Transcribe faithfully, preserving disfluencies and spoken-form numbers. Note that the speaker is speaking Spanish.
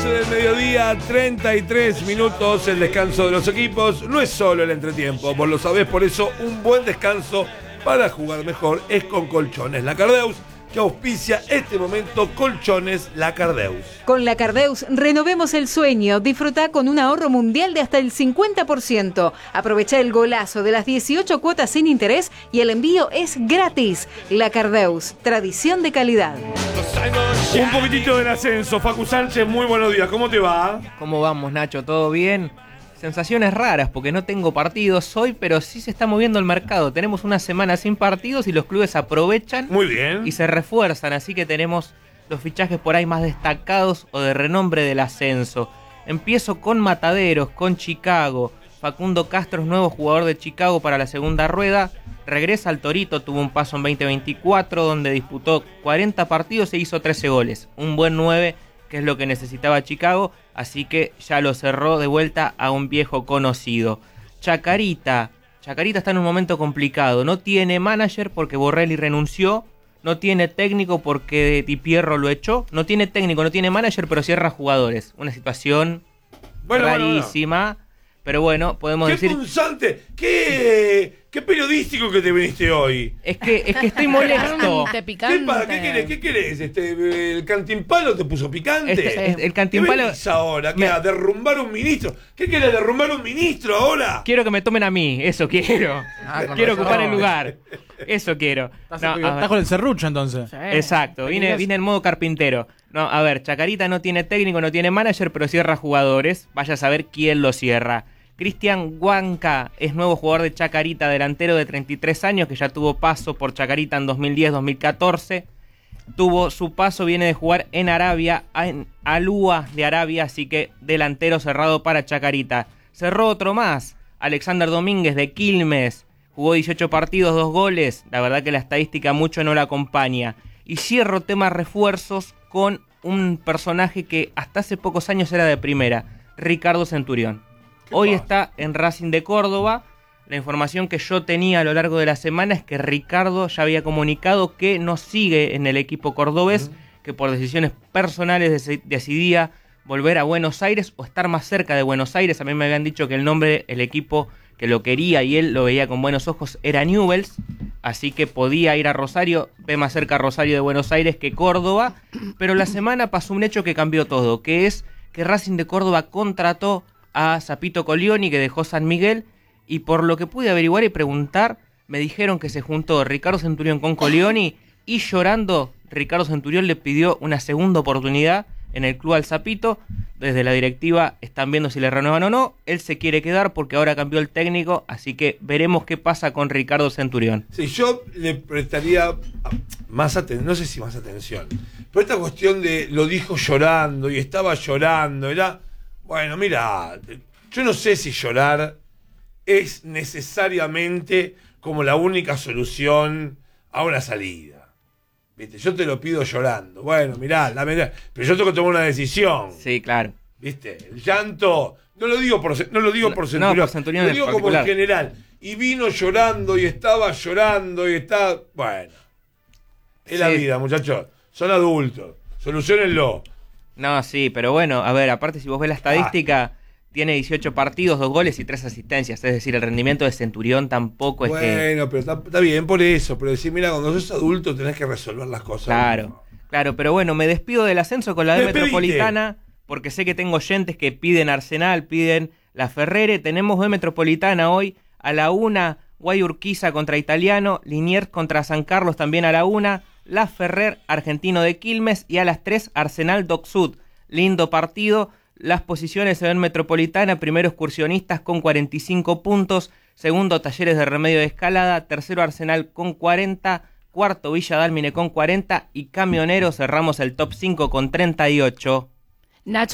Del mediodía, treinta y tres minutos, el descanso de los equipos. No es solo el entretiempo, vos lo sabés, por eso un buen descanso para jugar mejor es con Colchones Lacardeus, que auspicia este momento. Colchones Lacardeus. Con Lacardeus renovemos el sueño. Disfruta con un ahorro mundial de hasta el cincuenta por ciento. Aprovecha el golazo de las dieciocho cuotas sin interés y el envío es gratis. Lacardeus, tradición de calidad. Un poquitito del ascenso. Facu Sánchez, muy buenos días. ¿Cómo te va? ¿Cómo vamos, Nacho? ¿Todo bien? Sensaciones raras porque no tengo partidos hoy, pero sí se está moviendo el mercado. Tenemos una semana sin partidos y los clubes aprovechan. Muy bien. Y se refuerzan, así que tenemos los fichajes por ahí más destacados o de renombre del ascenso. Empiezo con Mataderos, con Chicago. Facundo Castro es nuevo jugador de Chicago para la segunda rueda. Regresa al Torito, tuvo un paso en veinte veinticuatro donde disputó cuarenta partidos e hizo trece goles. Un buen nueve, que es lo que necesitaba Chicago, así que ya lo cerró de vuelta a un viejo conocido. Chacarita. Chacarita está en un momento complicado. No tiene manager porque Borrelli renunció. No tiene técnico porque Di Pierro lo echó. No tiene técnico, no tiene manager, pero cierra jugadores. Una situación bueno, rarísima. Bueno, bueno. Pero bueno, podemos ¿Qué decir... punzante? ¿Qué, qué periodístico que te viniste hoy? Es que, es que estoy molesto. Picante, picante. ¿Qué, pasa? ¿Qué querés? ¿Qué querés? Este, ¿El cantimpalo te puso picante? Este, el cantimpalo... ¿Qué venís ahora? ¿Qué? Me... ¿A derrumbar un ministro? ¿Qué querés? ¿Derrumbar un ministro ahora? Quiero que me tomen a mí, eso quiero. Ah, quiero ocupar no. el lugar. Eso quiero. Estás, no, estás con el serrucho entonces. Sí. Exacto, vine, vine en modo carpintero. No, a ver, Chacarita no tiene técnico, no tiene manager, pero cierra jugadores. Vaya a saber quién lo cierra. Cristian Huanca es nuevo jugador de Chacarita, delantero de treinta y tres años, que ya tuvo paso por Chacarita en dos mil diez dos mil catorce. Tuvo su paso, viene de jugar en Arabia, en Alúa de Arabia, así que delantero cerrado para Chacarita. Cerró otro más, Alexander Domínguez de Quilmes, jugó dieciocho partidos, dos goles, la verdad que la estadística mucho no la acompaña. Y cierro temas refuerzos con un personaje que hasta hace pocos años era de primera, Ricardo Centurión. Hoy está en Racing de Córdoba. La información que yo tenía a lo largo de la semana es que Ricardo ya había comunicado que no sigue en el equipo cordobés, uh-huh. que por decisiones personales decidía volver a Buenos Aires o estar más cerca de Buenos Aires. A mí me habían dicho que el nombre, el equipo que lo quería y él lo veía con buenos ojos era Newell's, así que podía ir a Rosario, ve más cerca a Rosario de Buenos Aires que Córdoba, pero la semana pasó un hecho que cambió todo, que es que Racing de Córdoba contrató a Zapito Colioni, que dejó San Miguel, y por lo que pude averiguar y preguntar, me dijeron que se juntó Ricardo Centurión con Colioni, y llorando, Ricardo Centurión le pidió una segunda oportunidad en el club al Zapito. Desde la directiva están viendo si le renuevan o no. Él se quiere quedar porque ahora cambió el técnico, así que veremos qué pasa con Ricardo Centurión. Sí, yo le prestaría más atención, no sé si más atención, pero esta cuestión de lo dijo llorando y estaba llorando, era... Bueno, mira, yo no sé si llorar es necesariamente como la única solución a una salida. ¿Viste? Yo te lo pido llorando. Bueno, mirá, la verdad, pero yo tengo que tomar una decisión. Sí, claro. ¿Viste? El llanto, no lo digo por, no lo digo por Centurión, no, por Centurión lo digo como en general. Y vino llorando y estaba llorando y está... Bueno, es sí. La vida, muchachos. Son adultos. Soluciónenlo. No, sí, pero bueno, a ver, aparte si vos ves la estadística, ah. tiene dieciocho partidos, dos goles y tres asistencias. Es decir, el rendimiento de Centurión tampoco es bueno, que... Bueno, pero está, está bien por eso. Pero decir, mira, cuando sos adulto tenés que resolver las cosas. Claro, ¿no? Claro, pero bueno, me despido del ascenso con la D Metropolitana, porque sé que tengo oyentes que piden Arsenal, piden la Ferrere. Tenemos B Metropolitana hoy a la una, Guayurquiza contra Italiano, Liniers contra San Carlos también a la una, La Ferrer, Argentino de Quilmes, y a las tres, Arsenal Doc Sud. Lindo partido. Las posiciones se ven Metropolitana, primero Excursionistas con cuarenta y cinco puntos, segundo Talleres de Remedio de Escalada, tercero Arsenal con cuarenta, cuarto Villa Dálmine con cuarenta y Camionero cerramos el top cinco con treinta y ocho. Nacho.